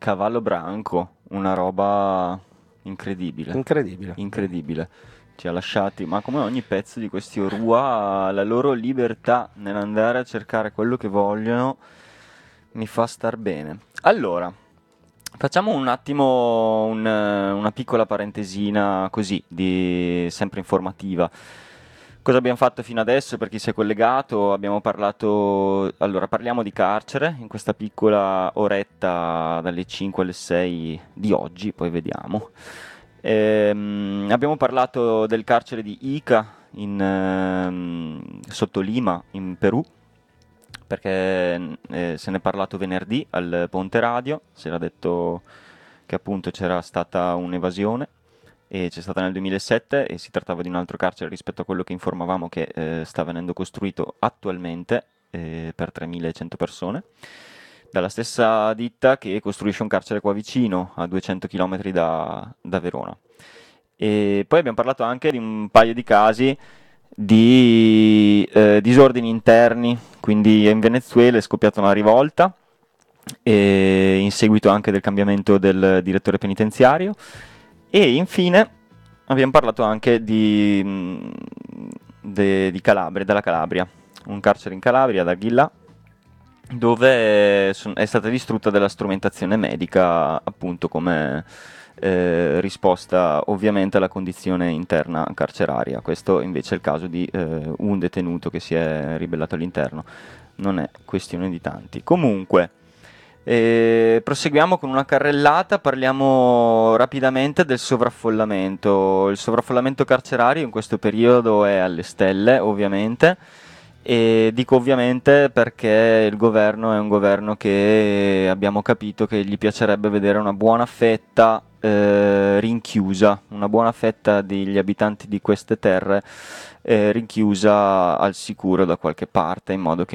Cavallo Branco, una roba incredibile, Incredibile. incredibile. Ci ha lasciati, ma come ogni pezzo di questi Orua, la loro libertà nell'andare a cercare quello che vogliono mi fa star bene. Allora, facciamo un attimo una piccola parentesina così, sempre informativa. Cosa abbiamo fatto fino adesso? Per chi si è collegato, abbiamo parlato. Allora, parliamo di carcere in questa piccola oretta dalle 5 alle 6 di oggi, poi vediamo. Abbiamo parlato del carcere di Ica sotto Lima, in Perù, perché se ne è parlato venerdì al Ponte Radio, si era detto che appunto c'era stata un'evasione e c'è stata nel 2007 e si trattava di un altro carcere rispetto a quello che informavamo che sta venendo costruito attualmente per 3.100 persone, dalla stessa ditta che costruisce un carcere qua vicino, a 200 km da Verona. E poi abbiamo parlato anche di un paio di casi di disordini interni, quindi in Venezuela è scoppiata una rivolta e in seguito anche del cambiamento del direttore penitenziario e infine abbiamo parlato anche di Calabria, della Calabria, un carcere in Calabria, ad Aguilà, dove è stata distrutta della strumentazione medica appunto come risposta ovviamente alla condizione interna carceraria. Questo invece è il caso di un detenuto che si è ribellato all'interno, non è questione di tanti. Comunque, proseguiamo con una carrellata, parliamo rapidamente del sovraffollamento. Il sovraffollamento carcerario in questo periodo è alle stelle, ovviamente. E dico ovviamente perché il governo è un governo che abbiamo capito che gli piacerebbe vedere una buona fetta rinchiusa, una buona fetta degli abitanti di queste terre rinchiusa al sicuro da qualche parte in modo che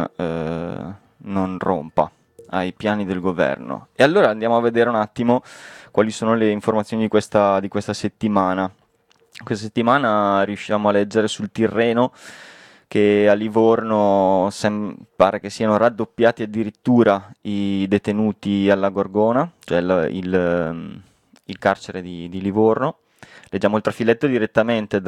non rompa ai piani del governo. E allora andiamo a vedere un attimo quali sono le informazioni di questa settimana. Questa settimana riusciamo a leggere sul Tirreno che a Livorno pare che siano raddoppiati addirittura i detenuti alla Gorgona, cioè il carcere di Livorno. Leggiamo il trafiletto direttamente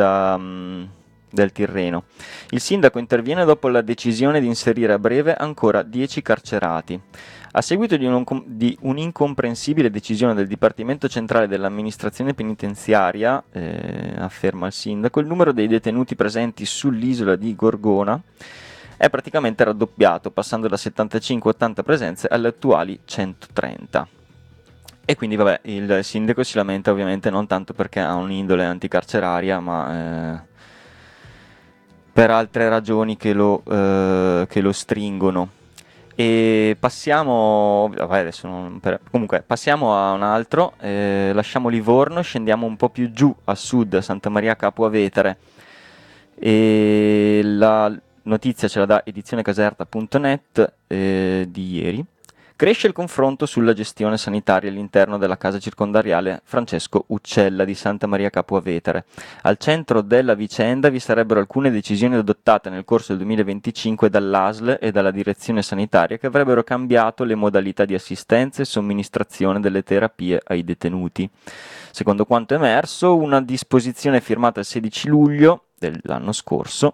del Tirreno. Il sindaco interviene dopo la decisione di inserire a breve ancora 10 carcerati. A seguito di un'incomprensibile decisione del Dipartimento Centrale dell'Amministrazione Penitenziaria, afferma il sindaco, il numero dei detenuti presenti sull'isola di Gorgona è praticamente raddoppiato, passando da 75-80 presenze alle attuali 130. E quindi vabbè, il sindaco si lamenta ovviamente non tanto perché ha un'indole anticarceraria, ma per altre ragioni che lo stringono. E passiamo, vabbè, comunque passiamo a un altro, lasciamo Livorno, scendiamo un po' più giù a sud, a Santa Maria Capua Vetere, e la notizia ce la dà edizionecaserta.net di ieri. Cresce il confronto sulla gestione sanitaria all'interno della casa circondariale Francesco Uccella di Santa Maria Capua Vetere. Al centro della vicenda vi sarebbero alcune decisioni adottate nel corso del 2025 dall'ASL e dalla direzione sanitaria che avrebbero cambiato le modalità di assistenza e somministrazione delle terapie ai detenuti. Secondo quanto emerso, una disposizione firmata il 16 luglio dell'anno scorso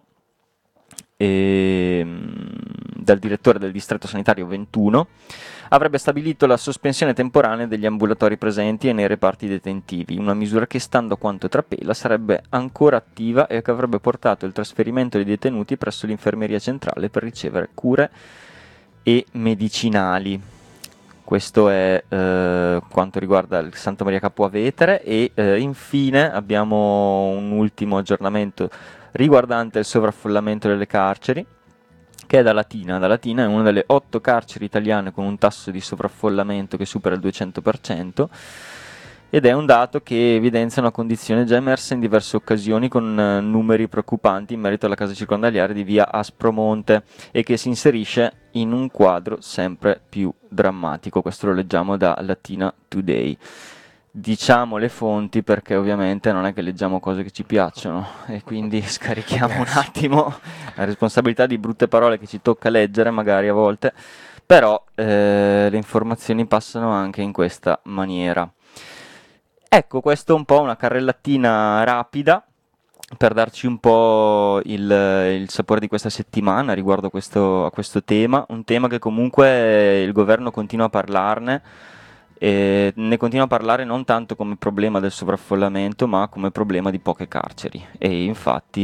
dal direttore del distretto sanitario 21 avrebbe stabilito la sospensione temporanea degli ambulatori presenti e nei reparti detentivi, una misura che, stando a quanto trapela, sarebbe ancora attiva e che avrebbe portato il trasferimento dei detenuti presso l'infermeria centrale per ricevere cure e medicinali. Questo è quanto riguarda il Santa Maria Capua Vetere e infine abbiamo un ultimo aggiornamento riguardante il sovraffollamento delle carceri, che è da Latina. Da Latina è una delle 8 carceri italiane con un tasso di sovraffollamento che supera il 200%, ed è un dato che evidenzia una condizione già emersa in diverse occasioni con numeri preoccupanti in merito alla casa circondariale di via Aspromonte e che si inserisce in un quadro sempre più drammatico. Questo lo leggiamo da Latina Today. Diciamo le fonti perché ovviamente non è che leggiamo cose che ci piacciono e quindi scarichiamo un attimo la responsabilità di brutte parole che ci tocca leggere magari a volte, però le informazioni passano anche in questa maniera. Ecco, questo è un po' una carrellatina rapida per darci un po' il sapore di questa settimana riguardo a questo tema, un tema che comunque il governo continua a parlarne, e ne continua a parlare non tanto come problema del sovraffollamento, ma come problema di poche carceri. E infatti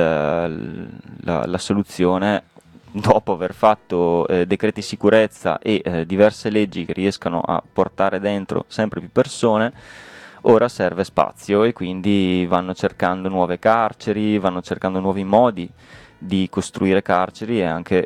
la soluzione, dopo aver fatto decreti sicurezza e diverse leggi che riescano a portare dentro sempre più persone, ora serve spazio e quindi vanno cercando nuove carceri, vanno cercando nuovi modi di costruire carceri e anche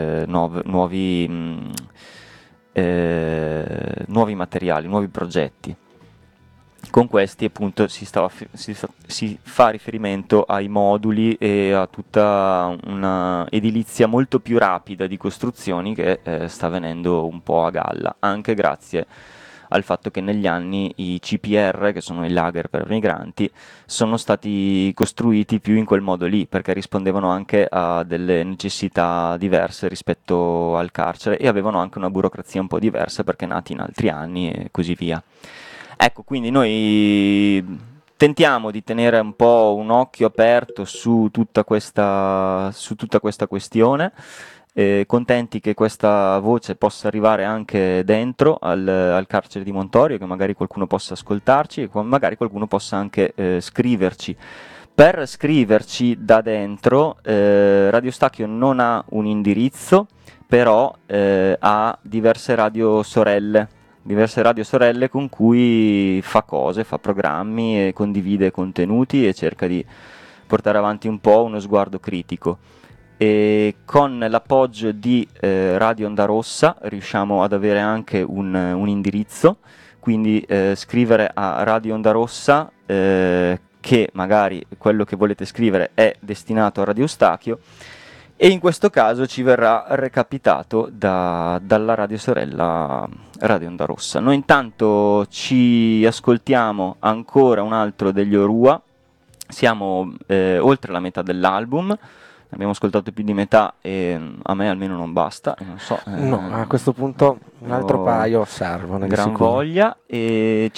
nuovi materiali, nuovi progetti. Con questi appunto si fa riferimento ai moduli e a tutta una edilizia molto più rapida di costruzioni che sta venendo un po' a galla, anche grazie al fatto che negli anni i CPR, che sono i lager per migranti, sono stati costruiti più in quel modo lì, perché rispondevano anche a delle necessità diverse rispetto al carcere e avevano anche una burocrazia un po' diversa perché nati in altri anni e così via. Ecco, quindi noi tentiamo di tenere un po' un occhio aperto su tutta questa questione, contenti che questa voce possa arrivare anche dentro al carcere di Montorio, che magari qualcuno possa ascoltarci e magari qualcuno possa anche scriverci. Per scriverci da dentro, Radio Stacchio non ha un indirizzo, però ha diverse radio sorelle con cui fa cose, fa programmi e condivide contenuti e cerca di portare avanti un po' uno sguardo critico. E con l'appoggio di Radio Onda Rossa riusciamo ad avere anche un indirizzo, quindi scrivere a Radio Onda Rossa, che magari quello che volete scrivere è destinato a Radio Stachio, e in questo caso ci verrà recapitato dalla radio sorella Radio Onda Rossa. Noi intanto ci ascoltiamo ancora un altro degli Orua, siamo oltre la metà dell'album, abbiamo ascoltato più di metà e a me almeno non basta, non so, No, a questo punto un altro ho paio servono di gran sicuro. voglia e